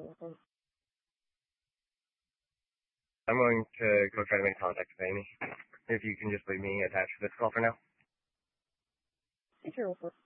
I'm going to go try to make contact with Amy. If you can just leave me attached to this call for now. Sure.